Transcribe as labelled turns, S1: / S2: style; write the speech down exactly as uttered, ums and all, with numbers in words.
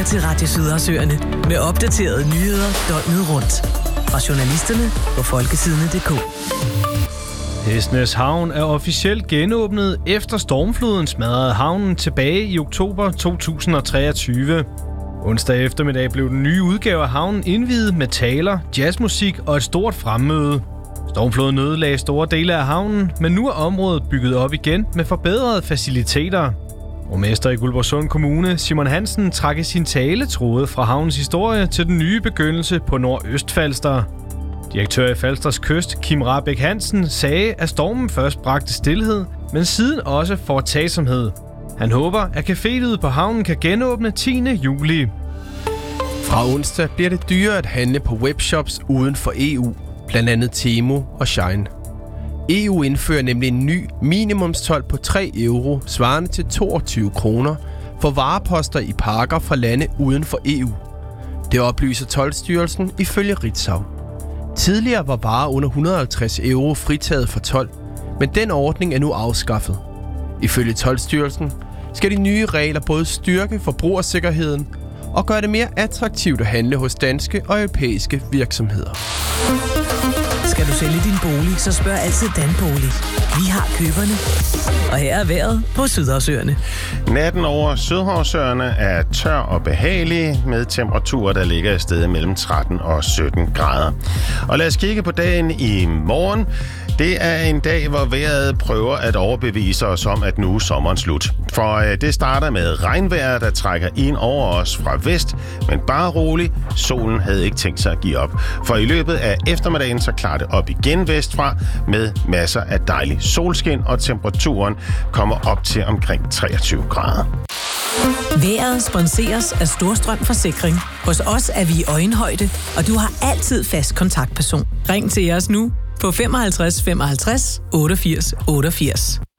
S1: lytter til Radio Sydersøerne med opdaterede nyheder døgnet rundt. Fra journalisterne på folketidene punktum d k.
S2: Hesnæs Havn er officielt genåbnet efter stormfloden smadrede havnen tilbage i oktober to tusind og treogtyve. Onsdag eftermiddag blev den nye udgave af havnen indviet med taler, jazzmusik og et stort fremmøde. Stormfloden ødelagde store dele af havnen, men nu er området bygget op igen med forbedrede faciliteter. Borgmester i Guldborgsund Kommune, Simon Hansen, trak i sin tale tråde fra havnens historie til den nye begyndelse på Nordøstfalster. Direktør i Falsters Kyst, Kim Rahbek Hansen, sagde, at stormen først bragte stilhed, men siden også foretagsomhed. Han håber, at cafélivet på havnen kan genåbne tiende juli.
S3: Fra onsdag bliver det dyrere at handle på webshops uden for E U, blandt andet Temu og Shein. E U indfører nemlig en ny minimumstold på tre euro, svarende til toogtyve kroner, for vareposter i pakker fra lande uden for E U. Det oplyser Toldstyrelsen ifølge Ritzau. Tidligere var varer under et hundrede og halvtreds euro fritaget for told, men den ordning er nu afskaffet. Ifølge Toldstyrelsen skal de nye regler både styrke forbrugersikkerheden og gøre det mere attraktivt at handle hos danske og europæiske virksomheder.
S1: Skal du sælge din bolig, så spørg altid Danbolig. Vi har køberne. Og her er vejret på Sydersøerne.
S4: Natten over Sydhavsøerne er tør og behagelig med temperaturer, der ligger et sted mellem tretten og sytten grader. Og lad os kigge på dagen i morgen. Det er en dag, hvor vejret prøver at overbevise os om, at nu er sommeren slut. For øh, det starter med regnvejr, der trækker ind over os fra vest, men bare rolig, solen havde ikke tænkt sig at give op. For i løbet af eftermiddagen så klarer det op igen vestfra med masser af dejlig solskin, og temperaturen kommer op til omkring treogtyve grader.
S1: Vejret sponseres af Storstrøm Forsikring. Hos os er vi i øjenhøjde, og du har altid fast kontaktperson. Ring til os nu på femoghalvtreds femoghalvtreds otteogfirs otteogfirs.